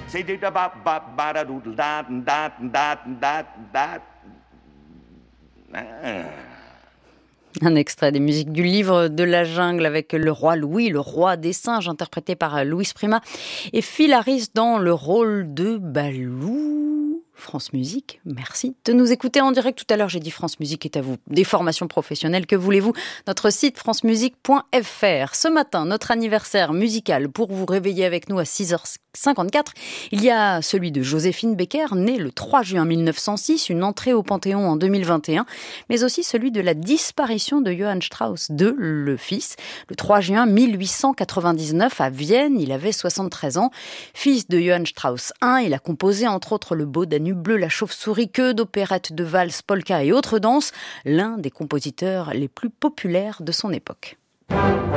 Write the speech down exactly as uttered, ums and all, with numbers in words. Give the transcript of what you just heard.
C'est du da ba ba ba da do da da da da da. Un extrait des musiques du livre de la jungle avec le roi Louis, le roi des singes, interprété par Louis Prima, et Phil Harris dans le rôle de Balou. France Musique, merci de nous écouter en direct. Tout à l'heure, j'ai dit France Musique est à vous. Des formations professionnelles, que voulez-vous? Notre site france musique point f r. Ce matin, notre anniversaire musical pour vous réveiller avec nous à six heures cinquante-quatre. Il y a celui de Joséphine Baker, née le trois juin mille neuf cent six, une entrée au Panthéon en deux mille vingt et un, mais aussi celui de la disparition de Johann Strauss deux, le fils, le trois juin mille huit cent quatre-vingt-dix-neuf à Vienne. Il avait soixante-treize ans. Fils de Johann Strauss un, il a composé entre autres le Beau Danube bleu, la chauve-souris, que d'opérettes, de valses, polka et autres danses, l'un des compositeurs les plus populaires de son époque.